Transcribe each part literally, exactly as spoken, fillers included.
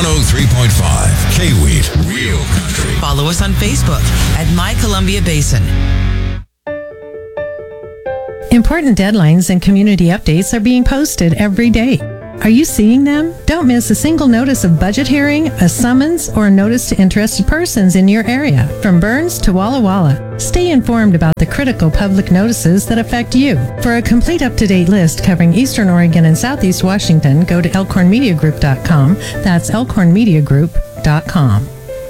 one oh three point five K-Wheat, Real Country. Follow us on Facebook at My Columbia Basin. Important deadlines and community updates are being posted every day. Are you seeing them? Don't miss a single notice of budget hearing, a summons, or a notice to interested persons in your area, from Burns to Walla Walla. Stay informed about the critical public notices that affect you. For a complete up-to-date list covering Eastern Oregon and Southeast Washington, go to elkhorn media group dot com. That's elkhorn media group dot com.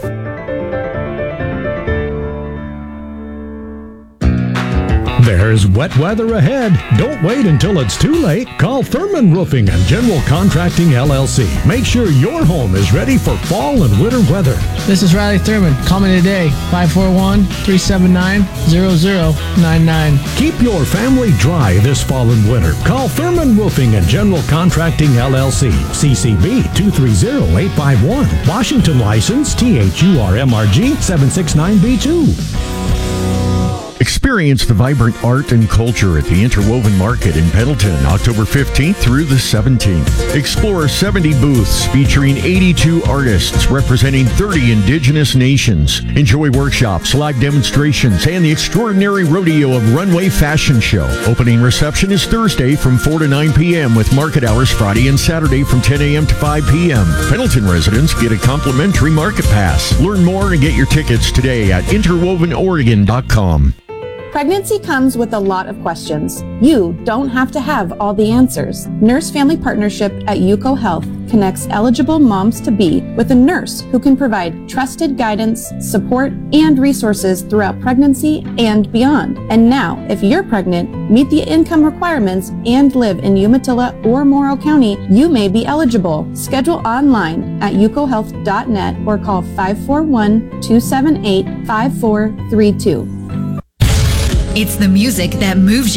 There's wet weather ahead. Don't wait until it's too late. Call Thurman Roofing and General Contracting L L C. Make sure your home is ready for fall and winter weather. This is Riley Thurman. Call me today, five four one, three seven nine, zero zero nine nine. Keep your family dry this fall and winter. Call Thurman Roofing and General Contracting L L C. C C B two three zero eight five one. Washington license T H U R M R G seven six nine B two. Experience the vibrant art and culture at the Interwoven Market in Pendleton, October fifteenth through the seventeenth. Explore seventy booths featuring eighty-two artists representing thirty indigenous nations. Enjoy workshops, live demonstrations, and the extraordinary rodeo of Runway Fashion Show. Opening reception is Thursday from four to nine p.m. with market hours Friday and Saturday from ten a.m. to five p.m. Pendleton residents get a complimentary market pass. Learn more and get your tickets today at interwoven oregon dot com. Pregnancy comes with a lot of questions. You don't have to have all the answers. Nurse Family Partnership at Yuko Health connects eligible moms-to-be with a nurse who can provide trusted guidance, support, and resources throughout pregnancy and beyond. And now, if you're pregnant, meet the income requirements, and live in Umatilla or Morrow County, you may be eligible. Schedule online at yuko health dot net or call five four one, two seven eight, five four three two. It's the music that moves you.